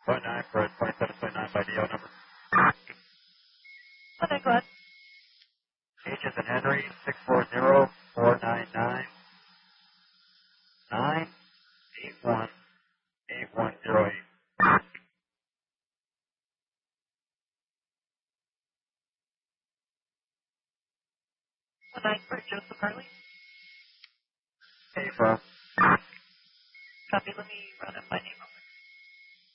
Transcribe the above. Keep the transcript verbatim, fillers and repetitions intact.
Point nine for a twenty-seven twenty-nine by D O number. Okay, go ahead. H is in Henry, six four zero four nine nine nine eight one eight one zero eight. One nine for Joseph Harley. Hey, from. Copy. Let me run up my name.